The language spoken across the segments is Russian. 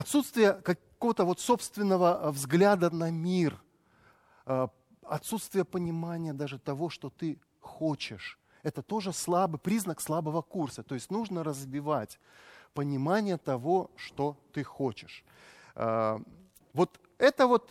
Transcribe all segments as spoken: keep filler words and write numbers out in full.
Отсутствие какого-то вот собственного взгляда на мир, отсутствие понимания даже того, что ты хочешь, это тоже слабый признак слабого курса. То есть нужно развивать понимание того, что ты хочешь. Вот это вот,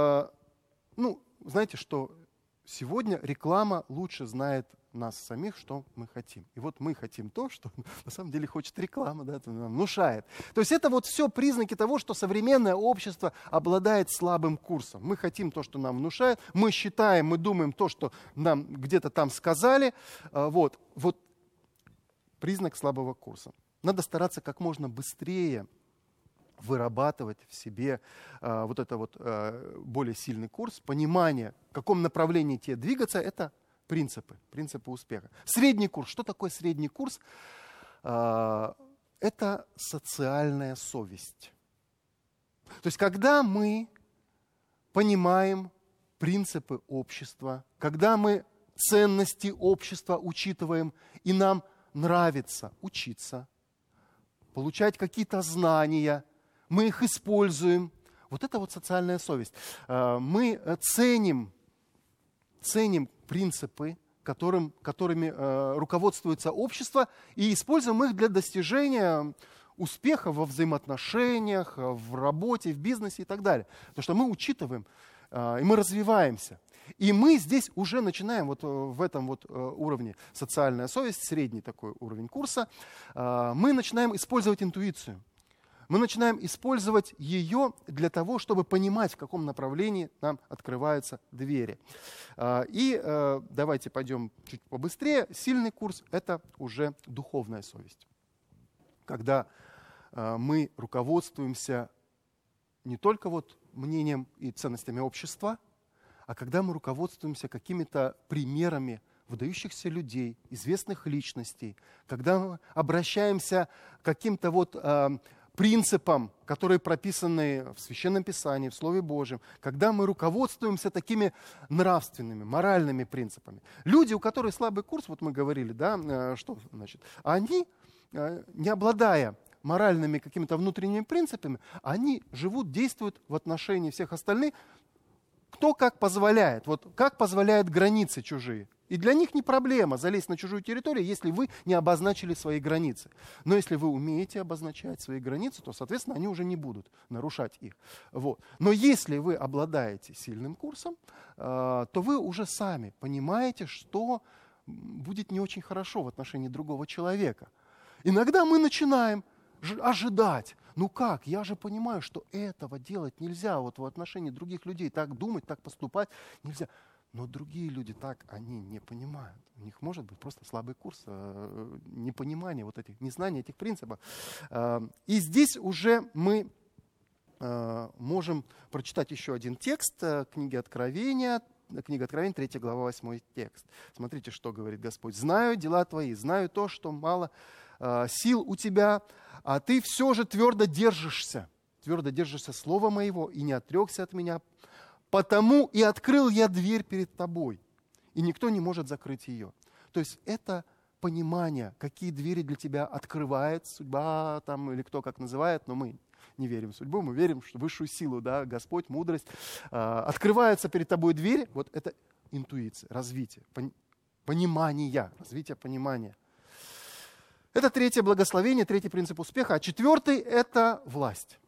ну, знаете, что сегодня реклама лучше знает нас самих, что мы хотим. И вот мы хотим то, что на самом деле хочет реклама, да, это нам внушает. То есть это вот все признаки того, что современное общество обладает слабым курсом. Мы хотим то, что нам внушает, мы считаем, мы думаем то, что нам где-то там сказали. Вот, вот признак слабого курса. Надо стараться как можно быстрее вырабатывать в себе э, вот это вот э, более сильный курс, понимание, в каком направлении тебе двигаться, это принципы, принципы успеха. Средний курс. Что такое средний курс? Э, это социальная совесть. То есть когда мы понимаем принципы общества, когда мы ценности общества учитываем, и нам нравится учиться, получать какие-то знания, мы их используем. Вот это вот социальная совесть. Мы ценим, ценим принципы, которым, которыми руководствуется общество, и используем их для достижения успеха во взаимоотношениях, в работе, в бизнесе и так далее. Потому что мы учитываем, и мы развиваемся. И мы здесь уже начинаем вот в этом вот уровне социальная совесть, средний такой уровень курса, мы начинаем использовать интуицию. Мы начинаем использовать ее для того, чтобы понимать, в каком направлении нам открываются двери. И давайте пойдем чуть побыстрее. Сильный курс – это уже духовная совесть. Когда мы руководствуемся не только вот мнением и ценностями общества, а когда мы руководствуемся какими-то примерами выдающихся людей, известных личностей, когда мы обращаемся к каким-то вот э, принципам, которые прописаны в Священном Писании, в Слове Божьем, когда мы руководствуемся такими нравственными, моральными принципами. Люди, у которых слабый курс, вот мы говорили, да, э, что значит, они, э, не обладая моральными какими-то внутренними принципами, они живут, действуют в отношении всех остальных, кто как позволяет, вот как позволяют границы чужие. И для них не проблема залезть на чужую территорию, если вы не обозначили свои границы. Но если вы умеете обозначать свои границы, то, соответственно, они уже не будут нарушать их. Вот. Но если вы обладаете сильным курсом, э, то вы уже сами понимаете, что будет не очень хорошо в отношении другого человека. Иногда мы начинаем ожидать. Ну как? Я же понимаю, что этого делать нельзя. Вот в отношении других людей так думать, так поступать нельзя. Но другие люди так, они не понимают. У них может быть просто слабый курс, непонимание вот этих, незнание этих принципов. И здесь уже мы можем прочитать еще один текст книги Откровения, книга Откровения, третья глава, восьмой текст. Смотрите, что говорит Господь. «Знаю дела твои, знаю то, что мало сил у тебя, а ты все же твердо держишься, твердо держишься слова моего и не отрекся от меня, потому и открыл я дверь перед тобой, и никто не может закрыть ее». То есть это понимание, какие двери для тебя открывает судьба там, или кто как называет, но мы не верим в судьбу, мы верим в высшую силу, да, Господь, мудрость. Э, открываются перед тобой двери, вот это интуиция, развитие, пон, понимание, развитие понимания. Это третье благословение, третий принцип успеха. А четвертый – это власть.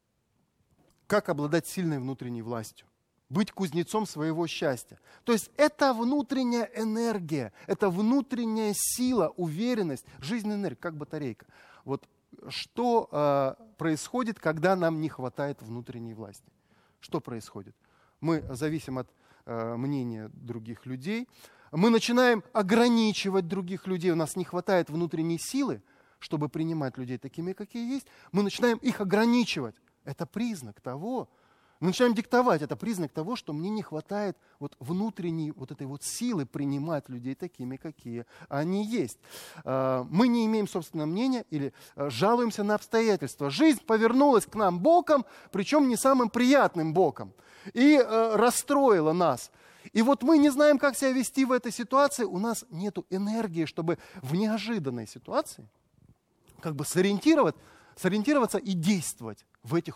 Как обладать сильной внутренней властью? Быть кузнецом своего счастья. То есть это внутренняя энергия, это внутренняя сила, уверенность, жизненная энергия, как батарейка. Вот что э, происходит, когда нам не хватает внутренней власти? Что происходит? Мы зависим от э, мнения других людей. Мы начинаем ограничивать других людей. У нас не хватает внутренней силы, чтобы принимать людей такими, какие есть. Мы начинаем их ограничивать. Это признак того, мы начинаем диктовать. Это признак того, что мне не хватает вот внутренней вот этой вот силы принимать людей такими, какие они есть. Мы не имеем собственного мнения или жалуемся на обстоятельства. Жизнь повернулась к нам боком, причем не самым приятным боком, и расстроила нас. И вот мы не знаем, как себя вести в этой ситуации. У нас нет энергии, чтобы в неожиданной ситуации как бы сориентировать, сориентироваться и действовать в этих